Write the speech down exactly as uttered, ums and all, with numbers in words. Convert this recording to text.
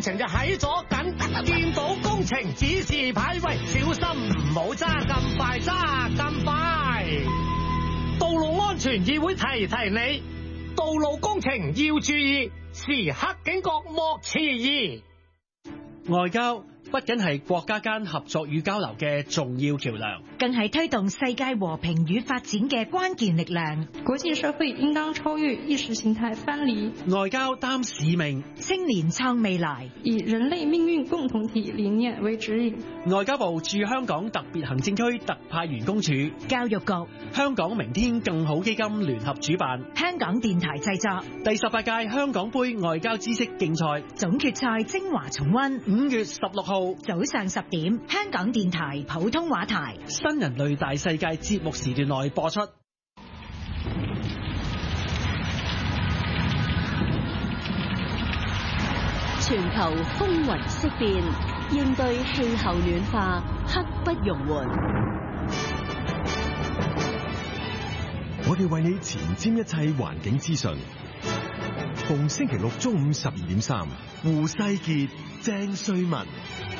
程就喺左近，見到工程指示牌，喂，小心唔好揸咁快，揸咁快。道路安全議會提提你，道路工程要注意，時刻警覺莫遲疑。 外交不僅係國家間合作與交流嘅重要橋梁， 更係推動世界和平與發展嘅關鍵力量。 國際社會應當超越意識形態藩籬， 外交擔使命， 青年創未來， 以人類命運共同體理念為指引。 外交部駐香港特別行政區特派員公署、 教育局、 香港明天更好基金聯合主辦， 香港電台製作第十八屆香港杯外交知識競賽總決賽精華重溫， 五月十六號早上十點，香港電台普通話台新人類大世界節目時段內播出。 全球風雲色變，應對氣候暖化刻不容緩。 我哋為你前瞻一切環境資訊，逢星期六中午十二點三，胡世傑、鄭瑞文。